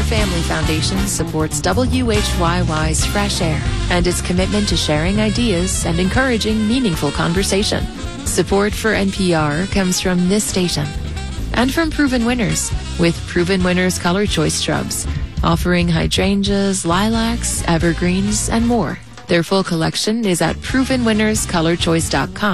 Family Foundation supports WHYY's Fresh Air and its commitment to sharing ideas and encouraging meaningful conversation. Support for NPR comes from this station and from Proven Winners, with Proven Winners Color Choice Shrubs, offering hydrangeas, lilacs, evergreens, and more. Their full collection is at provenwinnerscolorchoice.com.